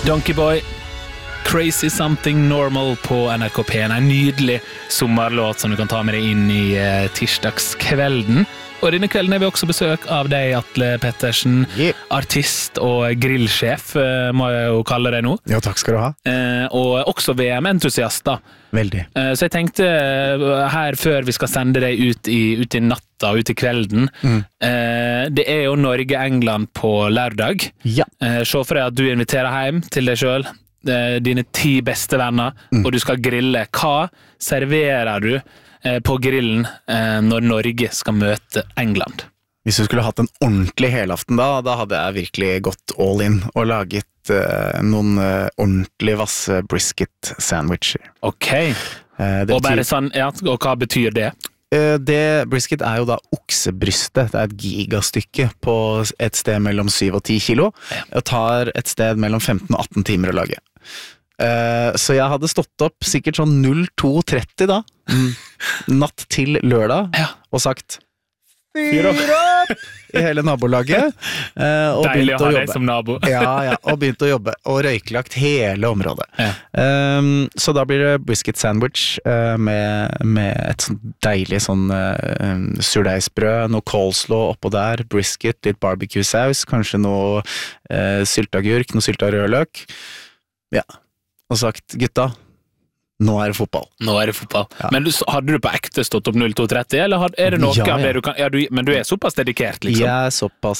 Donkey Boy, Crazy Something Normal på NRK P1. En nydelig sommerlåt som du kan ta med deg inn i tirsdagskvelden. Og denne kvelden har vi også besøk av deg, Atle Pettersen, artist og grillsjef, må jeg jo kalle deg nå. Ja, takk skal du ha. Og også VM-entusiast da. Veldig. Så jeg tenkte her før vi skal sende deg ut i natta, ut i kvelden, det er jo Norge-England på lørdag. Ja. Se for deg at du inviterer hjem til deg selv, dine 10 beste venner, og du skal grille. Hva serverer du på grillen når Norge skal møte England? Hvis du skulle hatt en ordentlig helaften da hadde jeg virkelig gått all in og laget noen ordentlig vasse brisket sandwicher. Ok, og bare sånn, ja, og hva betyr det? Brisket er jo da oksebrystet. Det er et gigastykke på et sted mellom 7 og 10 kilo. Det tar et sted mellom 15 og 18 timer å lage. Så jeg hadde stått opp sikkert sånn 02:30 da, natt til lørdag, og sagt fyr opp i hele nabolaget, og deilig å ha deg som nabo. Og begynt å jobbe, og røyklagt hele området. Så da blir det brisket sandwich med et sånn deilig sånn surdeigsbrød, noe coleslaw oppå der, brisket, litt barbecue-saus, kanskje noe sylteagurk, noe sylta rødløk. Ja, og sagt, gutta, nå er det fotball. Nå er det fotball. Ja. Men hadde du på ekte stått opp 02:30, eller er det noe av det du kan... men du er såpass dedikert, liksom? Jeg er såpass,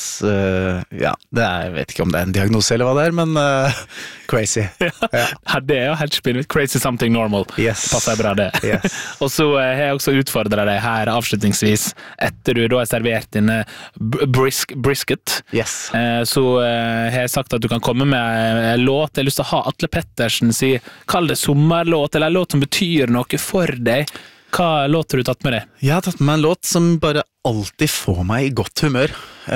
jeg vet ikke om det er en diagnose eller hva det er, men crazy. Det er jo helt spinnvitt. Crazy something normal. Yes. Passer bra det. Yes. Og så har jeg også utfordret deg her avslutningsvis, etter du da har servert dine brisket, så har jeg sagt at du kan komme med en låt. Jeg har lyst til å ha Atle Pettersen kall det sommerlåt, eller en låt som betyr noe for deg. Hva låt har du tatt med deg? Jeg har tatt med meg en låt som bare alltid får meg i godt humør.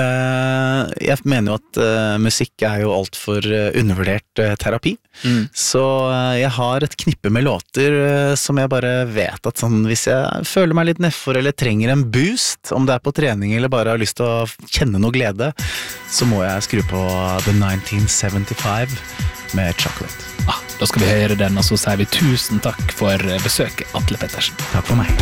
Jeg mener jo at musikk er jo alt for undervurdert terapi. Så jeg har et knippe med låter som jeg bare vet at sånn, hvis jeg føler meg litt nedfor eller trenger en boost, om det er på trening eller bare har lyst til å kjenne noe glede, så må jeg skru på The 1975 med Chocolate. Da skal vi høre den, og så sier vi tusen takk for besøket, Atle Pettersen. Takk for meg.